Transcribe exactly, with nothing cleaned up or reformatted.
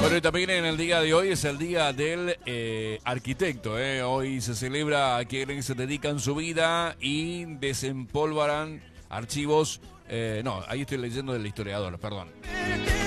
Bueno, y también en el día de hoy es el día del eh, arquitecto. Eh. Hoy se celebra a quienes se dedican su vida y desempolvarán archivos. Eh, no, ahí estoy leyendo del historiador, perdón.